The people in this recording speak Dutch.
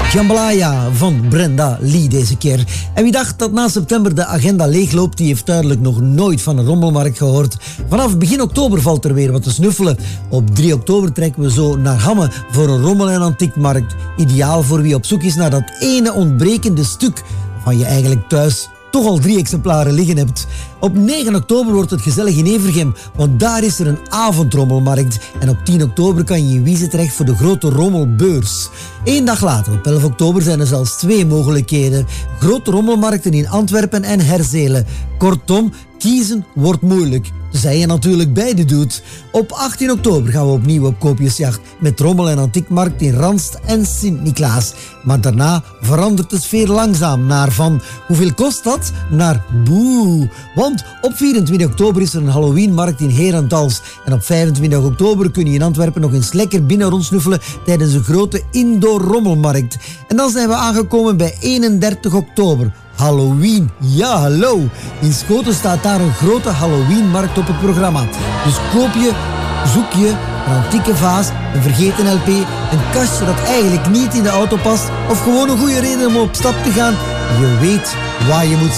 Jambalaya van Brenda Lee deze keer. En wie dacht dat na september de agenda leegloopt, die heeft duidelijk nog nooit van een rommelmarkt gehoord. Vanaf begin oktober valt er weer wat te snuffelen. Op 3 oktober trekken we zo naar Hamme voor een rommel- en antiekmarkt. Ideaal voor wie op zoek is naar dat ene ontbrekende stuk van je eigenlijk thuis toch al 3 exemplaren liggen hebt. Op 9 oktober wordt het gezellig in Evergem, want daar is er een avondrommelmarkt. En op 10 oktober kan je in Wieze terecht voor de grote rommelbeurs. 1 dag later, op 11 oktober, zijn er zelfs 2 mogelijkheden. Grote rommelmarkten in Antwerpen en Herzelen. Kortom, kiezen wordt moeilijk. Tenzij je natuurlijk beide doet. Op 18 oktober gaan we opnieuw op koopjesjacht met rommel- en antiekmarkt in Ranst en Sint-Niklaas. Maar daarna verandert de sfeer langzaam naar van hoeveel kost dat naar boe. Want op 24 oktober is er een Halloweenmarkt in Herentals. En op 25 oktober kun je in Antwerpen nog eens lekker binnen rondsnuffelen tijdens een grote indoor rommelmarkt. En dan zijn we aangekomen bij 31 oktober. Halloween, ja hallo. In Schoten staat daar een grote Halloweenmarkt op het programma. Dus koop je, zoek je een antieke vaas, een vergeten LP, een kastje dat eigenlijk niet in de auto past of gewoon een goede reden om op stap te gaan. Je weet waar je moet